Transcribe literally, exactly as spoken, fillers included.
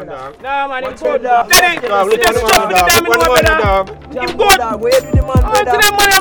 man, dog. Nah, man, him What's good. up, dog? Then he Dog, look just on the jump man, with the dog. damn Look on the brother. man, dog. Him good. Where do the man Oh, to them money